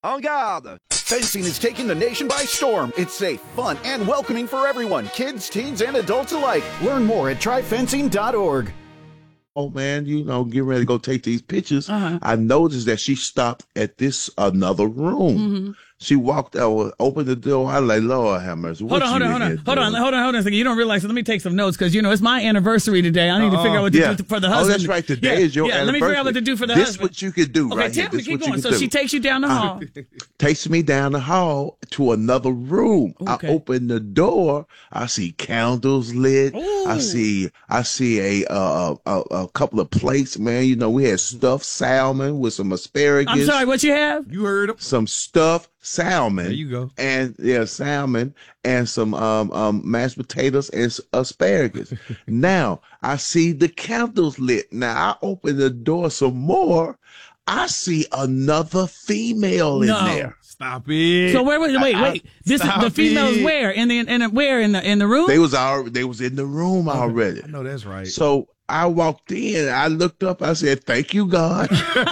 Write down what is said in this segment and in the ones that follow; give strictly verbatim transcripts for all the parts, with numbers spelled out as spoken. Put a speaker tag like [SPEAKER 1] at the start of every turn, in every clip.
[SPEAKER 1] En garde! Fencing is taking the nation by storm. It's safe, fun, and welcoming for everyone, kids, teens, and adults alike. Learn more at try fencing dot org.
[SPEAKER 2] Oh, man, you know, getting ready to go take these pictures.
[SPEAKER 3] Uh-huh.
[SPEAKER 2] I noticed that she stopped at this another room.
[SPEAKER 3] Mm-hmm.
[SPEAKER 2] She walked out, opened the door. I like, Lord have mercy.
[SPEAKER 3] Hold on, hold on, hold on, hold on, hold on, hold on a second. You don't realize. Let me take some notes because you know it's my anniversary today. I need to figure out what to
[SPEAKER 2] yeah.
[SPEAKER 3] do for the husband.
[SPEAKER 2] Oh, that's right. Today
[SPEAKER 3] yeah,
[SPEAKER 2] is your
[SPEAKER 3] yeah,
[SPEAKER 2] anniversary.
[SPEAKER 3] Let me figure out what to do for the
[SPEAKER 2] this
[SPEAKER 3] husband.
[SPEAKER 2] This is what you could do
[SPEAKER 3] okay,
[SPEAKER 2] right
[SPEAKER 3] tell
[SPEAKER 2] here.
[SPEAKER 3] me,
[SPEAKER 2] This
[SPEAKER 3] keep
[SPEAKER 2] what
[SPEAKER 3] going.
[SPEAKER 2] you
[SPEAKER 3] So
[SPEAKER 2] do.
[SPEAKER 3] she takes you down the hall.
[SPEAKER 2] Takes me down the hall to another room.
[SPEAKER 3] Okay.
[SPEAKER 2] I open the door. I see candles lit.
[SPEAKER 3] Ooh.
[SPEAKER 2] I see I see a, uh, a a couple of plates, man. You know, we had stuffed salmon with some asparagus.
[SPEAKER 3] I'm sorry, what you have?
[SPEAKER 4] You heard him.
[SPEAKER 2] Some stuffed salmon.
[SPEAKER 4] There you go.
[SPEAKER 2] And yeah, salmon and some um um mashed potatoes and s- asparagus. Now I see the candles lit. Now I open the door some more. I see another female in
[SPEAKER 3] No.
[SPEAKER 2] there.
[SPEAKER 4] Stop it.
[SPEAKER 3] So where was wait, wait. This is
[SPEAKER 4] Stop
[SPEAKER 3] the females
[SPEAKER 4] it.
[SPEAKER 3] where? In the in the where in the in the room?
[SPEAKER 2] They was already they was in the room already.
[SPEAKER 4] I know that's right.
[SPEAKER 2] So I walked in. I looked up. I said, "Thank you, God."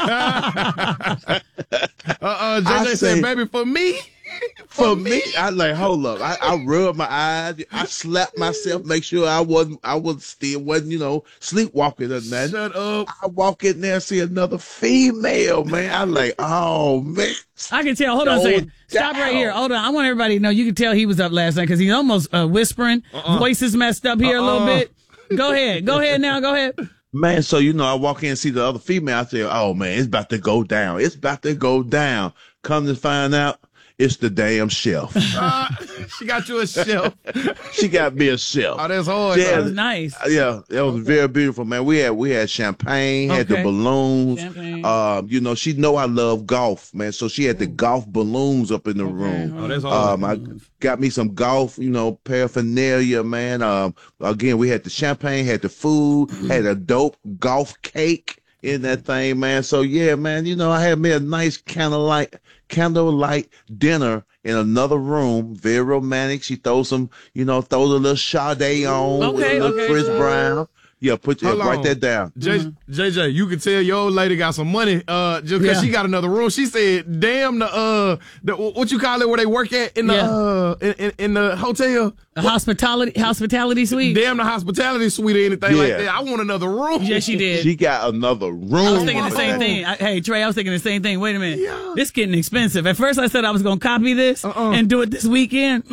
[SPEAKER 4] uh, uh, J J
[SPEAKER 2] I
[SPEAKER 4] said,
[SPEAKER 2] say-
[SPEAKER 4] "Baby, for me."
[SPEAKER 2] For me, I like hold up. I, I rubbed my eyes. I slapped myself, make sure I wasn't I was still wasn't, you know, sleepwalking or nothing.
[SPEAKER 4] Shut up.
[SPEAKER 2] I walk in there, see another female, man. I like, oh man.
[SPEAKER 3] I can tell. Hold on a
[SPEAKER 2] Go
[SPEAKER 3] second. Stop right
[SPEAKER 2] down.
[SPEAKER 3] here. Hold on. I want everybody to know you can tell he was up last night because he's almost uh, whispering.
[SPEAKER 4] Uh-uh.
[SPEAKER 3] Voice is messed up here a little
[SPEAKER 4] Uh-uh.
[SPEAKER 3] bit. Go ahead. Go ahead now. Go ahead.
[SPEAKER 2] Man, so you know, I walk in and see the other female. I say, oh man, it's about to go down. It's about to go down. Come to find out, it's the damn chef.
[SPEAKER 4] Uh, she got you a shelf.
[SPEAKER 2] She got me a chef.
[SPEAKER 4] Oh, that's hard.
[SPEAKER 2] Yeah.
[SPEAKER 3] That was nice.
[SPEAKER 2] Yeah, it was very beautiful, man. We had we had champagne, had the
[SPEAKER 3] Okay.
[SPEAKER 2] balloons.
[SPEAKER 3] Champagne.
[SPEAKER 2] Um, you know, she know I love golf, man. So she had the golf balloons up in the room.
[SPEAKER 4] Oh, that's hard.
[SPEAKER 2] Um, I got me some golf, you know, paraphernalia, man. Um, again, we had the champagne, had the food, had a dope golf cake in that thing, man. So yeah, man, you know, I had me a nice candlelight candlelight dinner in another room, very romantic. She throws some, you know, throws a little Sade on with
[SPEAKER 3] Okay,
[SPEAKER 2] a little
[SPEAKER 3] okay.
[SPEAKER 2] Chris Brown. Yeah, put
[SPEAKER 4] Hold
[SPEAKER 2] yeah, write
[SPEAKER 4] on.
[SPEAKER 2] that down.
[SPEAKER 4] J- J J, you can tell your old lady got some money, uh, just because
[SPEAKER 3] Yeah.
[SPEAKER 4] she got another room. She said, "Damn the uh, the what you call it where they work at in the
[SPEAKER 3] Yeah.
[SPEAKER 4] uh in, in, in the hotel,
[SPEAKER 3] A hospitality hospitality suite.
[SPEAKER 4] damn the hospitality suite or anything like
[SPEAKER 2] Yeah.
[SPEAKER 4] that. I want another room."
[SPEAKER 3] Yes, she did.
[SPEAKER 2] She got another room.
[SPEAKER 3] I was thinking the
[SPEAKER 2] for
[SPEAKER 3] same
[SPEAKER 2] that.
[SPEAKER 3] thing. I, hey, Trey, I was thinking the same thing. Wait a minute.
[SPEAKER 4] Yeah.
[SPEAKER 3] This getting expensive. At first, I said I was going to copy this
[SPEAKER 4] Uh-uh.
[SPEAKER 3] and do it this weekend.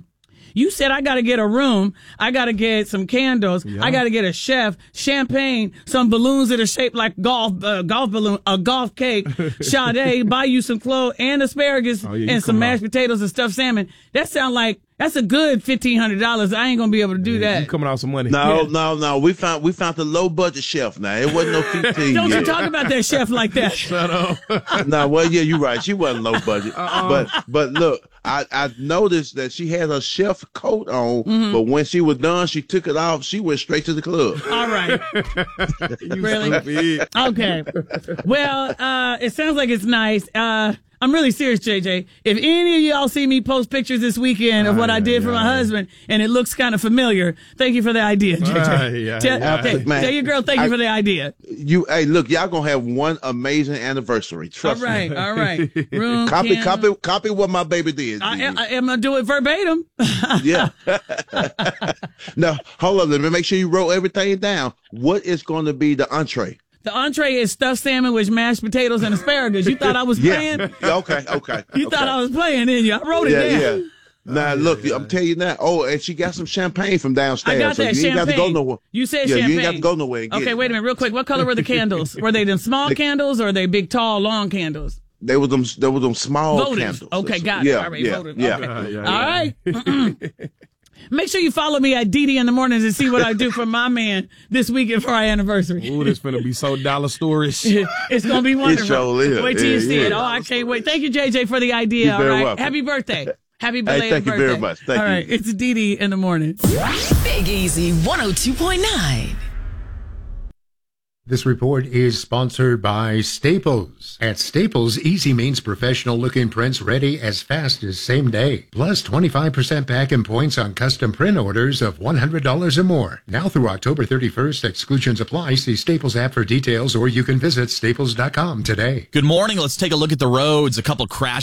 [SPEAKER 3] You said I got to get a room. I got to get some candles. I got to get a chef, champagne, some balloons that are shaped like golf, uh, golf balloon, a golf cake, Sade, buy you some clothes and asparagus
[SPEAKER 4] Oh, yeah, you
[SPEAKER 3] and some
[SPEAKER 4] come
[SPEAKER 3] mashed
[SPEAKER 4] out.
[SPEAKER 3] potatoes and stuffed salmon. That sound like that's a good fifteen hundred dollars. I ain't going to be able to do
[SPEAKER 4] You
[SPEAKER 3] that.
[SPEAKER 4] coming out some money?
[SPEAKER 2] No,
[SPEAKER 3] Yeah.
[SPEAKER 2] no, no. We found we found the low budget chef now. It wasn't no fifteen.
[SPEAKER 3] Don't
[SPEAKER 2] yet.
[SPEAKER 3] you talk about that chef like that.
[SPEAKER 4] Shut up.
[SPEAKER 2] No, well, yeah, you're right. She wasn't low budget,
[SPEAKER 3] Uh-uh.
[SPEAKER 2] but but look, I I noticed that she had her chef coat on,
[SPEAKER 3] Mm-hmm.
[SPEAKER 2] but when she was done, she took it off. She went straight to the club.
[SPEAKER 3] All right. Really?
[SPEAKER 4] Stupid.
[SPEAKER 3] Okay. Well, uh, it sounds like it's nice. Uh, I'm really serious, J J. If any of y'all see me post pictures this weekend of what I did for my husband and it looks kind of familiar, thank you for the idea, J J.
[SPEAKER 4] Ay, ay,
[SPEAKER 3] tell,
[SPEAKER 4] ay.
[SPEAKER 3] hey,
[SPEAKER 2] Man,
[SPEAKER 3] tell your girl thank you
[SPEAKER 2] I-
[SPEAKER 3] for the idea.
[SPEAKER 2] You, hey, look, y'all gonna have one amazing anniversary.
[SPEAKER 3] All
[SPEAKER 2] Trust
[SPEAKER 3] right,
[SPEAKER 2] me.
[SPEAKER 3] all right. Room,
[SPEAKER 2] Copy,
[SPEAKER 3] candle.
[SPEAKER 2] copy, copy what my baby did.
[SPEAKER 3] I,
[SPEAKER 2] Gigi.
[SPEAKER 3] I, am going to do it verbatim.
[SPEAKER 2] Yeah. Now, hold on. Let me make sure you wrote everything down. What is going to be the entree?
[SPEAKER 3] The entree is stuffed salmon with mashed potatoes and asparagus. You thought I was playing?
[SPEAKER 2] Yeah. Okay. Okay.
[SPEAKER 3] You
[SPEAKER 2] okay.
[SPEAKER 3] thought I was playing, didn't you? I wrote it
[SPEAKER 2] Yeah.
[SPEAKER 3] down.
[SPEAKER 2] Yeah. Now look, I'm telling you now. Oh, and she got some champagne from downstairs.
[SPEAKER 3] I got
[SPEAKER 2] so
[SPEAKER 3] that
[SPEAKER 2] you ain't got to go
[SPEAKER 3] champagne.
[SPEAKER 2] nowhere.
[SPEAKER 3] You said
[SPEAKER 2] yeah,
[SPEAKER 3] champagne.
[SPEAKER 2] you ain't got to go nowhere. And get
[SPEAKER 3] Okay,
[SPEAKER 2] it.
[SPEAKER 3] wait a minute, real quick. What color were the candles? Were they them small candles or are they big, tall, long candles?
[SPEAKER 2] They were them. They were them small
[SPEAKER 3] Votive.
[SPEAKER 2] candles.
[SPEAKER 3] Okay, got it.
[SPEAKER 2] yeah,
[SPEAKER 3] All right,
[SPEAKER 2] yeah,
[SPEAKER 3] votive.
[SPEAKER 2] yeah.
[SPEAKER 3] Okay.
[SPEAKER 4] Uh, yeah,
[SPEAKER 3] All
[SPEAKER 4] yeah.
[SPEAKER 3] right. Make sure you follow me at Dee Dee in the mornings and see what I do for my man this weekend for our anniversary.
[SPEAKER 4] Ooh, this finna be so dollar storish.
[SPEAKER 3] It's gonna be wonderful.
[SPEAKER 2] sure is.
[SPEAKER 3] Wait till you
[SPEAKER 2] Yeah,
[SPEAKER 3] see
[SPEAKER 2] yeah.
[SPEAKER 3] it. Oh, I can't wait. Thank you, J J, for the idea.
[SPEAKER 2] You're
[SPEAKER 3] All
[SPEAKER 2] very
[SPEAKER 3] right.
[SPEAKER 2] welcome.
[SPEAKER 3] Happy birthday. Happy belated
[SPEAKER 2] thank you
[SPEAKER 3] birthday.
[SPEAKER 2] very much. Thank
[SPEAKER 3] All
[SPEAKER 2] you.
[SPEAKER 3] right. It's Dee Dee in the morning.
[SPEAKER 5] Big Easy one oh two point nine.
[SPEAKER 6] This report is sponsored by Staples. At Staples, easy means professional-looking prints ready as fast as same day. Plus twenty-five percent back in points on custom print orders of one hundred dollars or more. Now through October thirty-first, exclusions apply. See Staples app for details, or you can visit staples dot com today.
[SPEAKER 7] Good morning. Let's take a look at the roads. A couple crashes